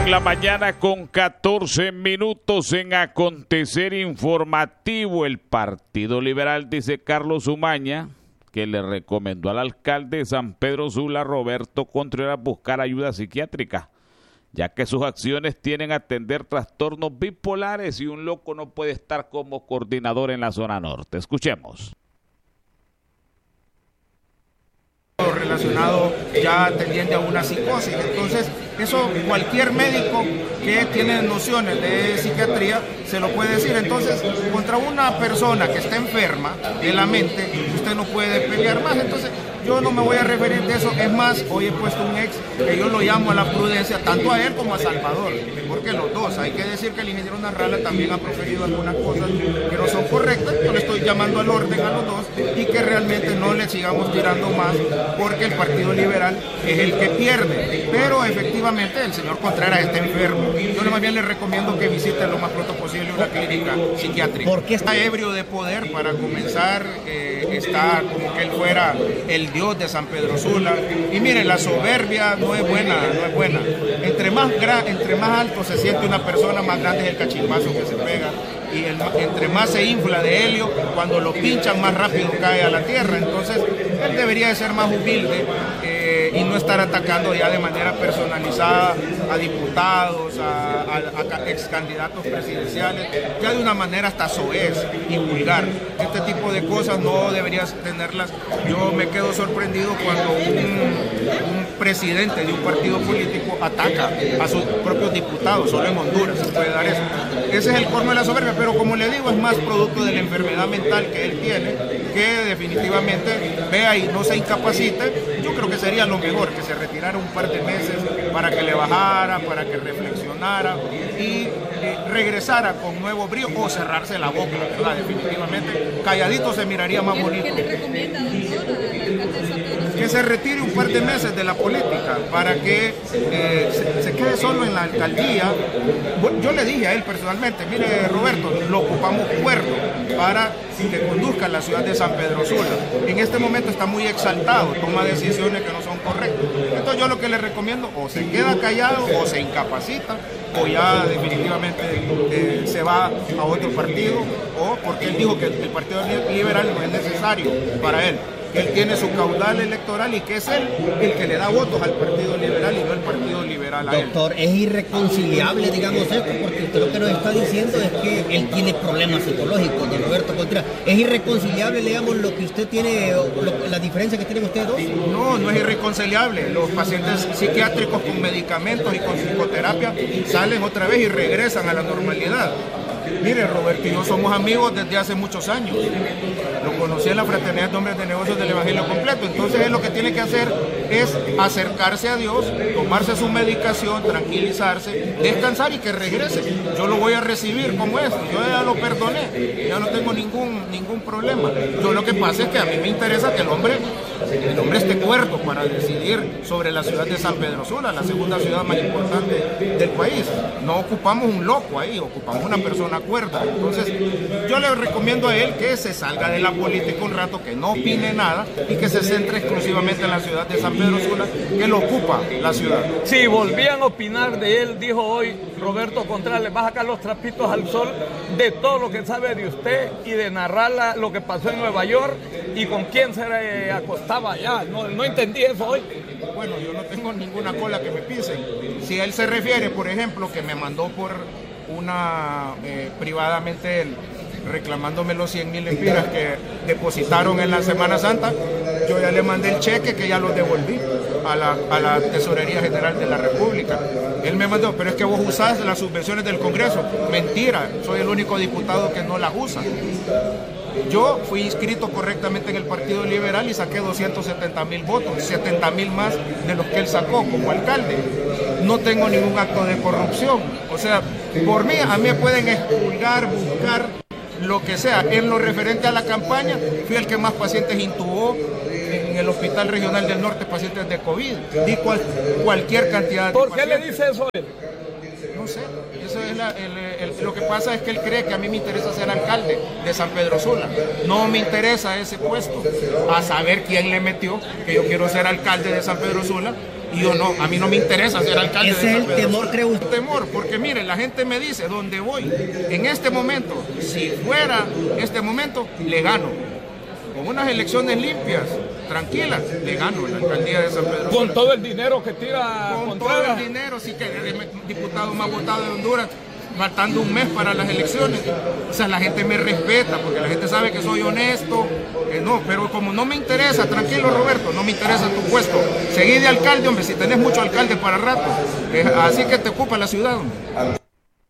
En la mañana con 14 minutos en acontecer informativo, el Partido Liberal, dice Carlos Umaña, que le recomendó al alcalde de San Pedro Sula, Roberto Contreras, buscar ayuda psiquiátrica, ya que sus acciones tienen a atender trastornos bipolares y un loco no puede estar como coordinador en la zona norte. Escuchemos. Relacionado ya tendiente a una psicosis. Entonces, eso cualquier médico que tiene nociones de psiquiatría se lo puede decir. Entonces, contra una persona que está enferma de la mente, usted no puede pelear más. Entonces, yo no me voy a referir de eso. Es más, hoy he puesto un ex que yo lo llamo a la prudencia, tanto a él como a Salvador, porque los dos. Hay que decir que el ingeniero Narrala también ha proferido algunas cosas que no son correctas. Yo le estoy llamando al orden a los dos y que realmente no le sigamos tirando más, porque el Partido Liberal es el que pierde. Pero efectivamente el señor Contreras está enfermo. Yo más bien le recomiendo que visite lo más pronto posible una clínica psiquiátrica. Porque está ebrio de poder, para comenzar, está como que él fuera el dios de San Pedro Sula. Y miren, la soberbia no es buena, no es buena. Entre más alto se siente una persona, más grande es el cachimbazo que se pega. Y entre más se infla de helio, cuando lo pinchan más rápido cae a la tierra. Entonces él debería de ser más humilde y no estar atacando ya de manera personalizada a diputados, a ex candidatos presidenciales, ya de una manera hasta soez y vulgar. Este tipo de cosas no deberías tenerlas. Yo me quedo sorprendido cuando un presidente de un partido político ataca a sus propios diputados. Solo en Honduras se puede dar eso. Ese es el colmo de la soberbia, pero como le digo, es más producto de la enfermedad mental que él tiene, que definitivamente vea y no se incapacite. Yo creo que sería lo mejor, que se retirara un par de meses para que le bajara, para que reflexionara y regresara con nuevo brío, o cerrarse la boca, ¿verdad? Definitivamente, calladito se miraría más bonito. ¿Qué le recomienda, doctor? Que se retire un par de meses de la política para que se quede solo en la alcaldía. Yo le dije a él personalmente, mire Roberto, lo ocupamos cuerdo para que conduzca la ciudad de San Pedro Sula. En este momento está muy exaltado, toma decisiones que no son correctas. Entonces yo lo que le recomiendo, o se queda callado o se incapacita, o ya definitivamente se va a otro partido, o porque él dijo que el Partido Liberal no es necesario para él. Él tiene su caudal electoral y que es él el que le da votos al Partido Liberal y no el Partido Liberal a él. Doctor, es irreconciliable, digamos esto, porque usted lo que nos está diciendo es que él tiene problemas psicológicos, don Roberto Contreras. ¿Es irreconciliable, digamos, lo que usted tiene, la diferencia que tienen ustedes dos? No, no es irreconciliable. Los pacientes psiquiátricos con medicamentos y con psicoterapia salen otra vez y regresan a la normalidad. Mire, Roberto y yo somos amigos desde hace muchos años. Lo conocí en la Fraternidad de Hombres de Negocios del Evangelio Completo. Entonces él lo que tiene que hacer es acercarse a Dios, tomarse su medicación, tranquilizarse, descansar y que regrese. Yo lo voy a recibir como es. Yo ya lo perdoné, ya no tengo ningún problema. Yo lo que pasa es que a mí me interesa que el hombre esté cuerdo para decidir sobre la ciudad de San Pedro Sula, la segunda ciudad más importante del país. No ocupamos un loco ahí, ocupamos una persona cuerda. Entonces yo le recomiendo a él que se salga de la política un rato, que no opine nada y que se centre exclusivamente en la ciudad de San Pedro Sula, que lo ocupa la ciudad. Si volvían a opinar de él, dijo hoy Roberto Contreras, le va a sacar los trapitos al sol de todo lo que sabe de usted y de narrar lo que pasó en Nueva York y con quién se acostaba allá. No entendí eso hoy. Bueno, yo no tengo ninguna cola que me pisen. Si él se refiere, por ejemplo, que me mandó por una privadamente reclamándome los 100,000 lempiras que depositaron en la Semana Santa, yo ya le mandé el cheque que ya lo devolví a la Tesorería General de la República. Él me mandó, pero es que vos usás las subvenciones del Congreso. Mentira, soy el único diputado que no las usa. Yo fui inscrito correctamente en el Partido Liberal y saqué 270,000 votos, 70,000 más de los que él sacó como alcalde. No tengo ningún acto de corrupción. O sea, por mí, a mí me pueden expulgar, buscar, lo que sea. En lo referente a la campaña, fui el que más pacientes intubó en el Hospital Regional del Norte, pacientes de COVID. Di cualquier cantidad de ¿Por qué pacientes. le dice eso a él? No sé, eso es lo que pasa es que él cree que a mí me interesa ser alcalde de San Pedro Sula. No me interesa ese puesto. A saber quién le metió que yo quiero ser alcalde de San Pedro Sula. Y yo no, a mí no me interesa ser alcalde. Ese de es San el Pedro temor, Sula. creo usted. Temor, porque mire, la gente me dice, ¿dónde voy? En este momento, si fuera este momento, le gano. Con unas elecciones limpias, tranquilas, le gano la alcaldía de San Pedro Sula. Con todo el dinero que tira Con todo Contreras. el dinero, sí que el diputado más votado de Honduras, faltando un mes para las elecciones. O sea, la gente me respeta porque la gente sabe que soy honesto. No, pero como no me interesa, tranquilo Roberto, no me interesa tu puesto. Seguí de alcalde, hombre, si tenés mucho alcalde para rato. Así que te ocupa la ciudad, hombre.